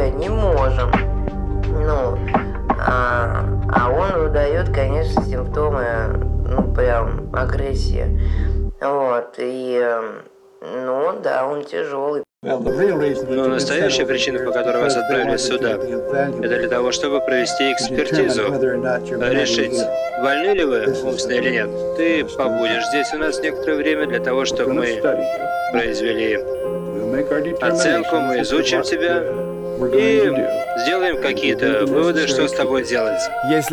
не можем. Ну, а он выдает, конечно, симптомы, ну, прям агрессии. Вот, и, ну, да, он тяжелый. Но настоящая причина, по которой вас отправили сюда, это для того, чтобы провести экспертизу, решить, больны ли вы умственно или нет. Ты побудешь здесь у нас некоторое время для того, чтобы мы произвели оценку, мы изучим тебя и сделаем какие-то выводы, что с тобой делать.